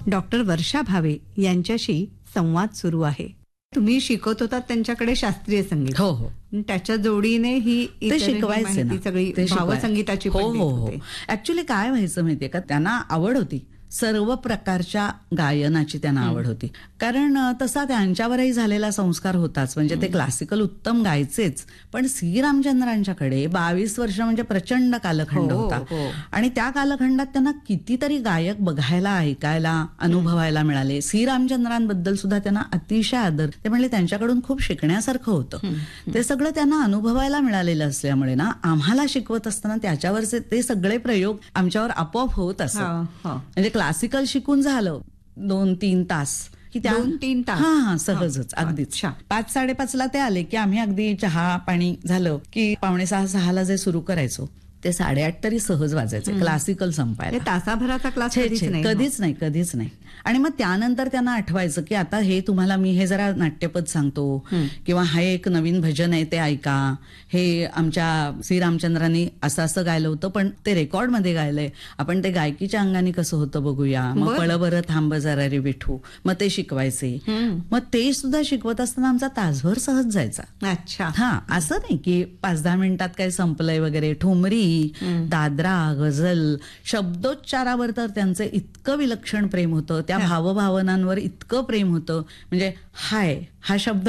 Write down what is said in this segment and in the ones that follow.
Doctor वर्षा भावे यांच्याशी संवाद सुरू आहे. तुम्ही शिकवत होता त्यांच्याकडे शास्त्रीय संगीत. हो हो. त्याच्या जोडीने ही ते शिकवायचे ना, सगळी ते शिकवायचे. भावसंगीताची हो पण हो देत हो. होते. ऍक्च्युली काय व्हायचं माहितीये का, त्यांना आवड होती, सर्व प्रकारच्या गायनाची त्यांना आवड होती. कारण तसा त्यांच्यावरही झालेला संस्कार होताच. म्हणजे ते क्लासिकल उत्तम गायचेच, पण सी रामचंद्रांच्याकडे 22 वर्ष म्हणजे प्रचंड कालखंड हो, होता. हो. आणि त्या कालखंडात त्यांना कितीतरी गायक बघायला, ऐकायला, अनुभवायला मिळाले. सी रामचंद्रांबद्दल सुद्धा त्यांना अतिशय आदर. ते म्हणले त्यांच्याकडून खूप शिकण्यासारखं होतं. ते सगळं त्यांना अनुभवायला मिळालेलं असल्यामुळे ना, आम्हाला शिकवत असताना त्याच्यावरचे ते सगळे प्रयोग आमच्यावर आपोआप होत असत. म्हणजे क्लासिकल शिकून झालं 2-3 तास की 2-3 तास. हा सहजच अगदीच. 5-5:30 ते आले की आम्ही अगदी चहा पाणी झालं की 5:45-6 जे सुरू करायचो ते 8:30 तरी सहज वाजायचे क्लासिकल संपायला. तासाभराचा क्लास कधीच नाही. आणि मग त्यानंतर त्यांना आठवायचं की आता हे तुम्हाला मी हे जरा नाट्यपद सांगतो किंवा हे एक नवीन भजन आहे ते ऐका, हे आमच्या श्री रामचंद्रांनी असं असं गायलं होतं पण ते रेकॉर्ड मध्ये गायलंय, आपण ते गायकीच्या अंगाने कसं होतं बघूया. मग पळ बरं थांब जरा रे विठू, मग ते शिकवायचे. मग ते सुद्धा शिकवत असताना आमचा तासभर सहज जायचा. अच्छा. हा, असं नाही की 5-10 मिनिटात काही संपलंय वगैरे. ठुमरी, दादरा, गझल, शब्दोच्चारावर तर त्यांचं इतकं विलक्षण प्रेम होतं, त्या भावभावनांवर इतकं प्रेम होतं. म्हणजे हाय हा शब्द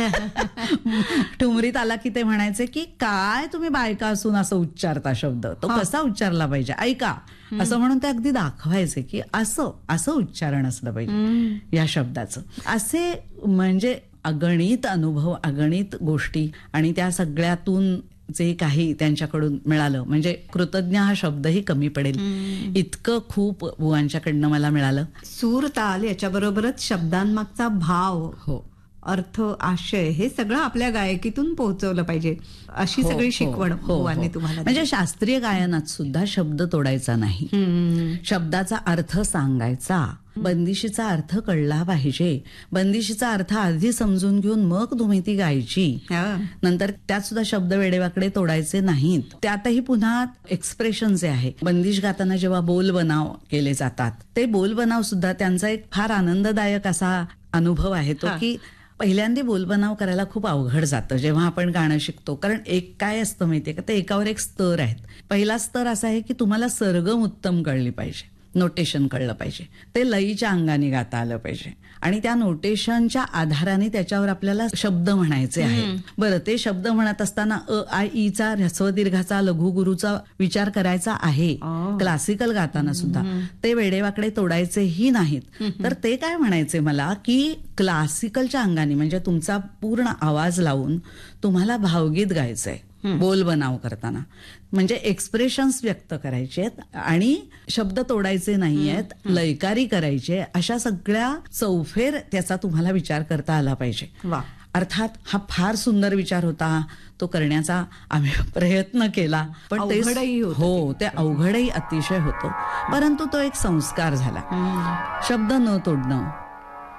ठुमरीत आला की ते म्हणायचे की काय तुम्ही बायका असून असं उच्चारता शब्द, तो कसा उच्चारला पाहिजे ऐका, असं म्हणून ते अगदी दाखवायचे की असं उच्चारण असलं पाहिजे या शब्दाचं. असे म्हणजे अगणित अनुभव, अगणित गोष्टी, आणि त्या सगळ्यातून जे काही त्यांच्याकडून मिळालं म्हणजे कृतज्ञ हा शब्दही कमी पडेल इतकं खूप बुवांच्याकडनं मला मिळालं. सूर ताल याच्याबरोबरच शब्दांमागचा भाव, हो, अर्थ, आशय हे सगळं आपल्या गायकीतून पोहोचवलं पाहिजे, अशी सगळी शिकवण बुवांनी तुम्हाला. म्हणजे शास्त्रीय गायनात सुद्धा शब्द तोडायचा नाही, शब्दाचा अर्थ सांगायचा. बंदिशीचा अर्थ कळला पाहिजे, बंदिशीचा अर्थ आधी समजून घेऊन मग तुम्ही ती गायची. नंतर त्यात सुद्धा शब्द वेडेवाकडे तोडायचे नाहीत. त्यातही पुन्हा एक्सप्रेशन जे आहे, बंदिश गाताना जेव्हा बोल बनाव केले जातात ते बोल बनाव सुद्धा त्यांचा एक फार आनंददायक असा अनुभव आहे तो, की पहिल्यांदा बोलबनाव करायला खूप अवघड जातं जेव्हा आपण गाणं शिकतो. कारण एक काय असतं माहितीये का, ते एकावर एक स्तर आहेत. पहिला स्तर असा आहे की तुम्हाला सरगम उत्तम कळली पाहिजे, नोटेशन कळलं पाहिजे, ते लयीच्या अंगाने गाता आलं पाहिजे, आणि त्या नोटेशनच्या आधाराने त्याच्यावर आपल्याला शब्द म्हणायचे आहेत. बरं, ते शब्द म्हणत असताना अ आ ई चा ह्रस्व दीर्घाचा लघु गुरुचा विचार करायचा आहे. क्लासिकल गाताना सुद्धा ते वेडेवाकडे तोडायचेही नाहीत. तर ते काय म्हणायचे मला की क्लासिकलच्या अंगाने म्हणजे तुमचा पूर्ण आवाज लावून तुम्हाला भावगीत गायचंय बोल बनाव करताना, म्हणजे एक्सप्रेशन्स व्यक्त करायचे आहेत आणि शब्द तोडायचे नाहीयेत, लयकारी करायचे. अशा सगळ्या चौफेर त्याचा तुम्हाला विचार करता आला पाहिजे. अर्थात हा फार सुंदर विचार होता, तो करण्याचा आम्ही प्रयत्न केला, पण ते ते अवघडही अतिशय होतं. परंतु तो एक संस्कार झाला. शब्द न तोडणं